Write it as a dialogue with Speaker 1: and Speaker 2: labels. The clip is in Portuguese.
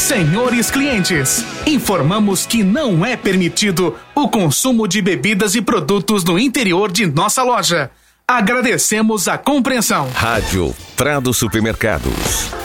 Speaker 1: Senhores clientes, informamos que não é permitido o consumo de bebidas e produtos no interior de nossa loja. Agradecemos a compreensão.
Speaker 2: Rádio Prado Supermercados.